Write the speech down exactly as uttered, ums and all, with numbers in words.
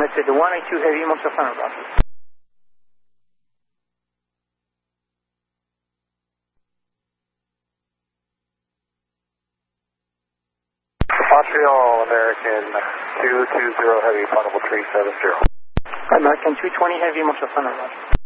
Limited to one eight two Heavy, Montreal Thunder, Roger. Montreal American two two zero Heavy, Vulnerable three seven zero. American two twenty Heavy, Montreal Thunder, Roger.